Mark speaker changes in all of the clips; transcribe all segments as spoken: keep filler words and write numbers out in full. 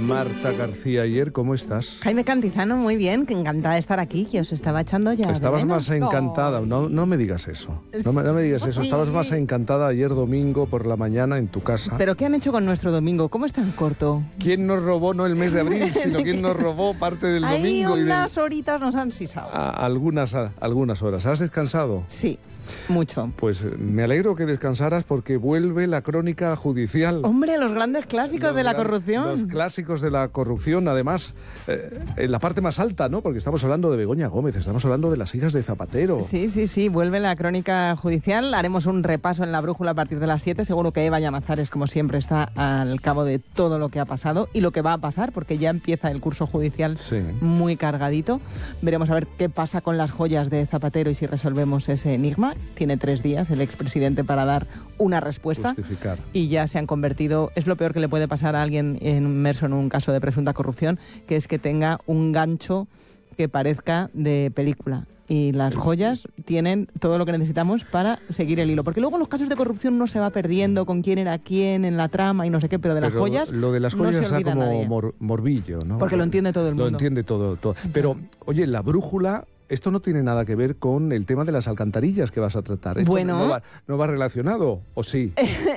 Speaker 1: Marta García Ayer, ¿cómo estás?
Speaker 2: Jaime Cantizano, muy bien, que encantada de estar aquí, que os estaba echando ya.
Speaker 1: Estabas
Speaker 2: de
Speaker 1: más encantada, no, no me digas eso, no me, no me digas eso, estabas más encantada ayer domingo por la mañana en tu casa.
Speaker 2: ¿Pero qué han hecho con nuestro domingo? ¿Cómo es tan corto?
Speaker 1: ¿Quién nos robó no el mes de abril, sino quién nos robó parte del
Speaker 2: Ahí
Speaker 1: domingo?
Speaker 2: Ahí
Speaker 1: y
Speaker 2: unas
Speaker 1: de...
Speaker 2: horitas nos han sisado.
Speaker 1: A, algunas, a, algunas horas. ¿Has descansado?
Speaker 2: Sí. Mucho.
Speaker 1: Pues me alegro que descansaras porque vuelve la crónica judicial.
Speaker 2: Hombre, los grandes clásicos
Speaker 1: los
Speaker 2: de la
Speaker 1: gran,
Speaker 2: corrupción.
Speaker 1: Los clásicos de la corrupción, además, eh, en la parte más alta, ¿no? Porque estamos hablando de Begoña Gómez, estamos hablando de las hijas de Zapatero.
Speaker 2: Sí, sí, sí, vuelve la crónica judicial. Haremos un repaso en La Brújula a partir de las siete. Seguro que Eva Llamazares, como siempre, está al cabo de todo lo que ha pasado y lo que va a pasar, porque ya empieza el curso judicial sí. muy cargadito. Veremos a ver qué pasa con las joyas de Zapatero y si resolvemos ese enigma. Tiene tres días el expresidente para dar una respuesta.
Speaker 1: Justificar.
Speaker 2: Y ya se han convertido, es lo peor que le puede pasar a alguien inmerso en un caso de presunta corrupción, que es que tenga un gancho que parezca de película. Y las joyas tienen todo lo que necesitamos para seguir el hilo. Porque luego en los casos de corrupción uno se va perdiendo con quién era quién en la trama y no sé qué, pero de pero las joyas
Speaker 1: lo de las joyas
Speaker 2: no se
Speaker 1: está
Speaker 2: olvida
Speaker 1: como
Speaker 2: nadie.
Speaker 1: Mor, morbillo, ¿no?
Speaker 2: Porque lo entiende todo el mundo.
Speaker 1: Lo entiende todo. todo. Pero, oye, la brújula... Esto no tiene nada que ver con el tema de las alcantarillas que vas a tratar. Esto
Speaker 2: bueno.
Speaker 1: no va, no va relacionado, ¿o sí?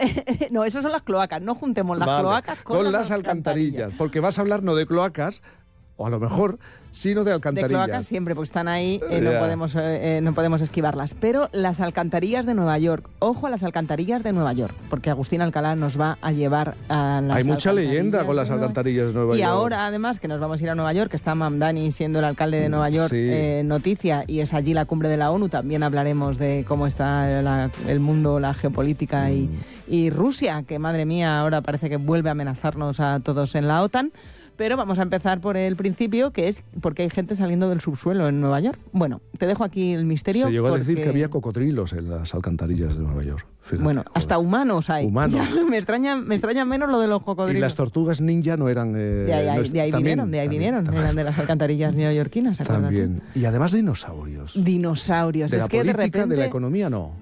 Speaker 2: No, eso son las cloacas. No juntemos las
Speaker 1: vale.
Speaker 2: cloacas con,
Speaker 1: con
Speaker 2: las,
Speaker 1: las alcantarillas. alcantarillas. Porque vas a hablar no de cloacas, o a lo mejor, sino de alcantarillas.
Speaker 2: De cloacas siempre, pues están ahí, eh, no, yeah. podemos, eh, no podemos esquivarlas. Pero las alcantarillas de Nueva York, ojo a las alcantarillas de Nueva York, porque Agustín Alcalá nos va a llevar a las
Speaker 1: Hay mucha leyenda con las alcantarillas de Nueva
Speaker 2: y
Speaker 1: York.
Speaker 2: Y ahora, además, que nos vamos a ir a Nueva York, que está Mamdani siendo el alcalde de Nueva York, sí. eh, noticia, y es allí la cumbre de la ONU, también hablaremos de cómo está la, el mundo, la geopolítica mm. y, y Rusia, que madre mía, ahora parece que vuelve a amenazarnos a todos en la OTAN. Pero vamos a empezar por el principio, que es porque hay gente saliendo del subsuelo en Nueva York. Bueno, te dejo aquí el misterio.
Speaker 1: Se llegó
Speaker 2: porque...
Speaker 1: a decir que había cocodrilos en las alcantarillas de Nueva York. Fíjate,
Speaker 2: bueno, joder. Hasta humanos hay.
Speaker 1: Humanos.
Speaker 2: Ya, me, extraña, me extraña menos lo de los cocodrilos.
Speaker 1: Y las tortugas ninja no eran... Eh,
Speaker 2: de ahí,
Speaker 1: no
Speaker 2: es, de ahí
Speaker 1: también,
Speaker 2: vinieron, de ahí
Speaker 1: también,
Speaker 2: vinieron.
Speaker 1: También.
Speaker 2: Eran de las alcantarillas neoyorquinas, acuérdate.
Speaker 1: También. Y además dinosaurios.
Speaker 2: Dinosaurios.
Speaker 1: De
Speaker 2: es
Speaker 1: la
Speaker 2: que
Speaker 1: política,
Speaker 2: de repente...
Speaker 1: de la economía, no.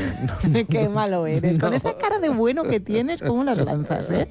Speaker 2: Qué malo eres. No. Con esa cara de bueno que tienes, ¿cómo las lanzas, eh?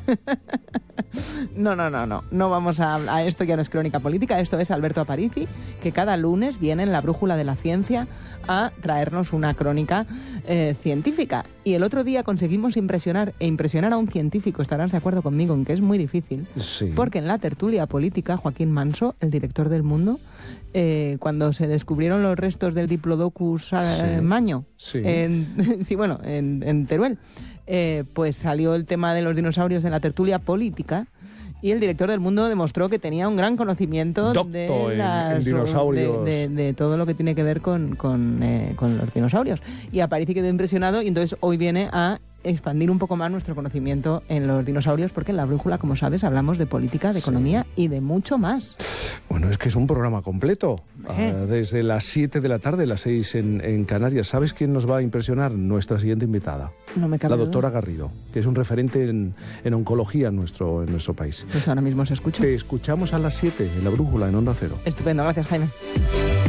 Speaker 2: No, no, no, no. No vamos a, a esto, ya no es crónica política, esto es Alberto Aparici, que cada lunes viene en La Brújula de la Ciencia a traernos una crónica eh, científica. Y el otro día conseguimos impresionar, e impresionar a un científico, estarás de acuerdo conmigo en que es muy difícil,
Speaker 1: sí.
Speaker 2: porque en la tertulia política, Joaquín Manso, el director del Mundo, eh, cuando se descubrieron los restos del Diplodocus eh,
Speaker 1: sí.
Speaker 2: maño,
Speaker 1: sí.
Speaker 2: En, sí, bueno, en, en Teruel, eh, pues salió el tema de los dinosaurios en la tertulia política. Y el director del Mundo demostró que tenía un gran conocimiento de, las,
Speaker 1: en dinosaurios.
Speaker 2: De, de, de todo lo que tiene que ver con, con, eh, con los dinosaurios. Y Aparici quedó impresionado y entonces hoy viene a expandir un poco más nuestro conocimiento en los dinosaurios, porque en La Brújula, como sabes, hablamos de política, de economía sí. y de mucho más.
Speaker 1: Bueno, es que es un programa completo. Eh. Uh, desde las siete de la tarde, las seis en, en Canarias. ¿Sabes quién nos va a impresionar? Nuestra siguiente invitada.
Speaker 2: No me cabe
Speaker 1: La doctora
Speaker 2: duda.
Speaker 1: Garrido, que es un referente en, en oncología en nuestro, en nuestro país.
Speaker 2: Pues ahora mismo se escucha.
Speaker 1: Te escuchamos a las siete en La Brújula, en Onda Cero.
Speaker 2: Estupendo, gracias, Jaime.